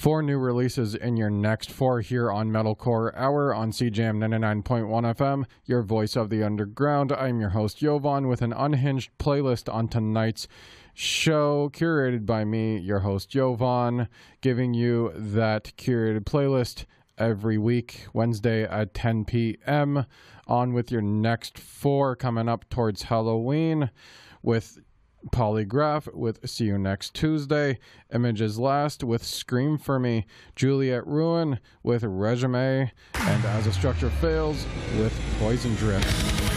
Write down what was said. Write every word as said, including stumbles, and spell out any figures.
Four new releases in your next four here on Metalcore Hour on C J M ninety-nine point one F M, your voice of the underground. I'm your host, Jovan, with an unhinged playlist on tonight's show, curated by me, your host, Jovan, giving you that curated playlist every week, Wednesday at ten p.m. On with your next four coming up towards Halloween with Polygraph with See You Next Tuesday, Images Last with Scream For Me, Juliet Ruin with Resume, and As a Structure Fails with Poison Drift.